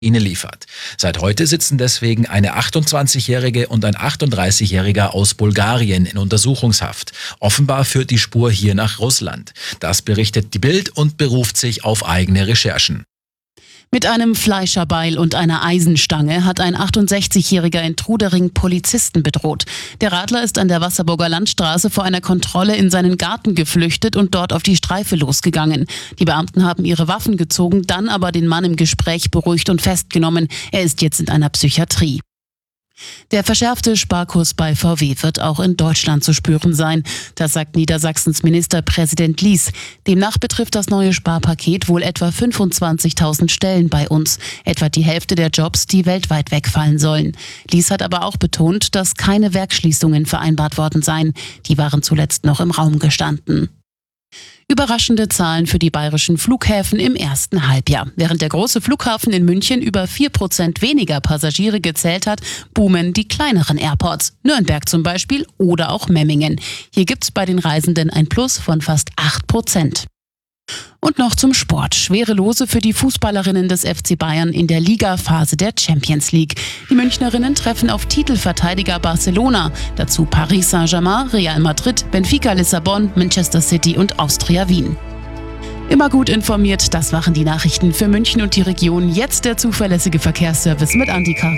Ihnen liefert. Seit heute sitzen deswegen eine 28-Jährige und ein 38-Jähriger aus Bulgarien in Untersuchungshaft. Offenbar führt die Spur hier nach Russland. Das berichtet die Bild und beruft sich auf eigene Recherchen. Mit einem Fleischerbeil und einer Eisenstange hat ein 68-Jähriger in Trudering Polizisten bedroht. Der Radler ist an der Wasserburger Landstraße vor einer Kontrolle in seinen Garten geflüchtet und dort auf die Streife losgegangen. Die Beamten haben ihre Waffen gezogen, dann aber den Mann im Gespräch beruhigt und festgenommen. Er ist jetzt in einer Psychiatrie. Der verschärfte Sparkurs bei VW wird auch in Deutschland zu spüren sein. Das sagt Niedersachsens Ministerpräsident Lies. Demnach betrifft das neue Sparpaket wohl etwa 25.000 Stellen bei uns. Etwa die Hälfte der Jobs, die weltweit wegfallen sollen. Lies hat aber auch betont, dass keine Werksschließungen vereinbart worden seien. Die waren zuletzt noch im Raum gestanden. Überraschende Zahlen für die bayerischen Flughäfen im ersten Halbjahr. Während der große Flughafen in München über 4% weniger Passagiere gezählt hat, boomen die kleineren Airports. Nürnberg zum Beispiel oder auch Memmingen. Hier gibt's bei den Reisenden ein Plus von fast 8%. Und noch zum Sport. Schwere Lose für die Fußballerinnen des FC Bayern in der Liga-Phase der Champions League. Die Münchnerinnen treffen auf Titelverteidiger Barcelona. Dazu Paris Saint-Germain, Real Madrid, Benfica Lissabon, Manchester City und Austria Wien. Immer gut informiert, das waren die Nachrichten für München und die Region. Jetzt der zuverlässige Verkehrsservice mit Andi Karg.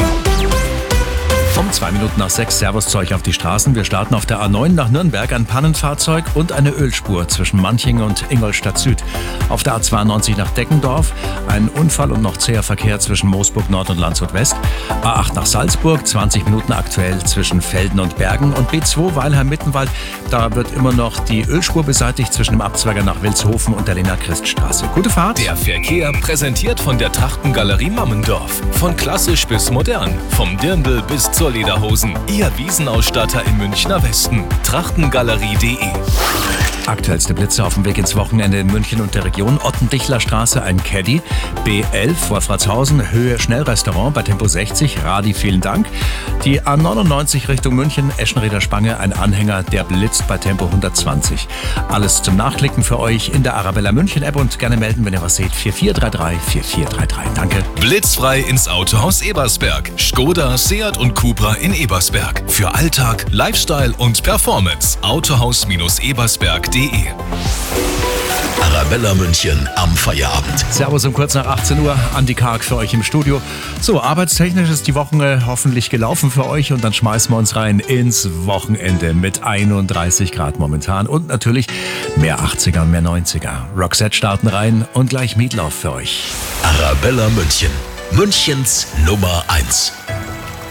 Um 2 Minuten nach 6, Servus zu euch auf die Straßen. Wir starten auf der A9 nach Nürnberg, ein Pannenfahrzeug und eine Ölspur zwischen Manching und Ingolstadt Süd. Auf der A92 nach Deckendorf, ein Unfall und noch zäher Verkehr zwischen Moosburg Nord und Landshut West. A8 nach Salzburg, 20 Minuten aktuell zwischen Velden und Bergen. Und B2 Weilheim-Mittenwald, da wird immer noch die Ölspur beseitigt zwischen dem Abzweiger nach Wilshofen und der Lena-Christ-Straße. Gute Fahrt. Der Verkehr präsentiert von der Trachtengalerie Mammendorf. Von klassisch bis modern, vom Dirndl bis zur Lederhosen. Ihr Wiesenausstatter im Münchner Westen. Trachtengalerie.de. Aktuellste Blitze auf dem Weg ins Wochenende in München und der Region. Ottendichler-Straße, ein Caddy. B11, Wolfratshausen, Höhe Schnellrestaurant bei Tempo 60. Radi, vielen Dank. Die A99 Richtung München, Eschenrieder Spange, ein Anhänger, der blitzt bei Tempo 120. Alles zum Nachklicken für euch in der Arabella München App und gerne melden, wenn ihr was seht. 4433 4433. Danke. Blitzfrei ins Autohaus Ebersberg. Skoda, Seat und Cupra in Ebersberg. Für Alltag, Lifestyle und Performance. Autohaus-Ebersberg.de. Arabella München am Feierabend. Servus um kurz nach 18 Uhr, Andi Karg für euch im Studio. So, arbeitstechnisch ist die Woche hoffentlich gelaufen für euch und dann schmeißen wir uns rein ins Wochenende mit 31 Grad momentan und natürlich mehr 80er und mehr 90er. Roxette starten rein und gleich Meatloaf für euch. Arabella München, Münchens Nummer 1.